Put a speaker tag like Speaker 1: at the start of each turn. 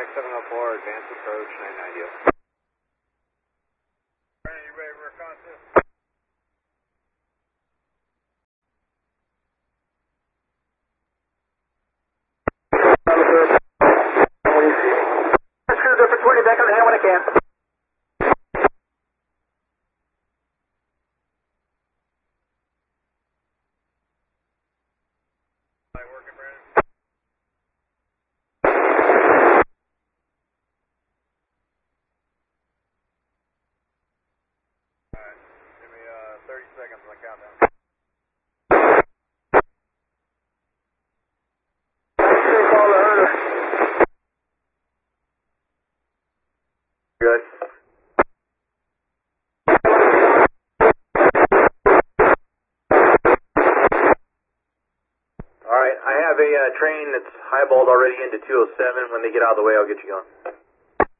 Speaker 1: Quebec 704, advance approach 990.
Speaker 2: Are you ready for reconnaissance?
Speaker 3: Cruiser for 20 back on the hand when I can.
Speaker 2: Working, Brandon. Alright, give me 30 seconds on the countdown.
Speaker 3: Good. Alright, I have a train that's highballed already into 207. When they get out of the way, I'll get you going.